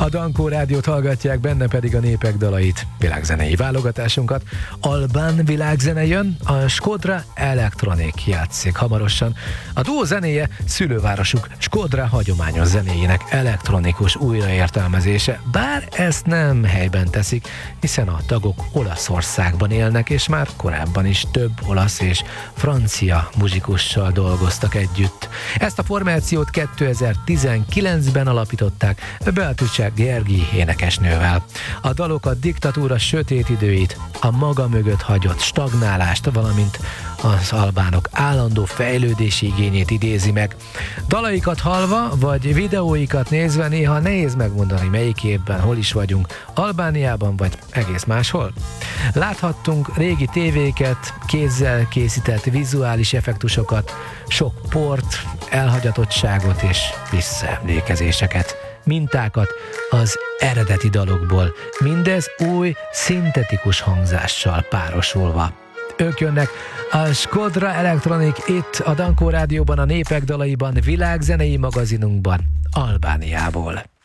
A Dankó Rádiót hallgatják, benne pedig a népek dalait, világzenei válogatásunkat. Albán világzene jön, a Škodra Electronic játszik hamarosan. A duó zenéje szülővárosuk Škodra hagyományos zenéjének elektronikus újraértelmezése, bár ezt nem helyben teszik, hiszen a tagok Olaszországban élnek, és már korábban is több olasz és francia muzsikussal dolgoztak együtt. Ezt a formációt 2019-ben alapították Beatrice Gergi énekesnővel. A dalok a diktatúra sötét időit, a maga mögött hagyott stagnálást, valamint az albánok állandó fejlődési igényét idézi meg. Dalaikat hallva, vagy videóikat nézve néha nehéz megmondani, melyik évben, hol is vagyunk, Albániában vagy egész máshol. Láthattunk régi tévéket, kézzel készített vizuális effektusokat, sok port, elhagyatottságot és visszaemlékezéseket, mintákat az eredeti dalokból, mindez új, szintetikus hangzással párosulva. Ők jönnek, a Škodra Electronic itt a Dankó Rádióban, a népek dalaiban, világzenei magazinunkban, Albániából.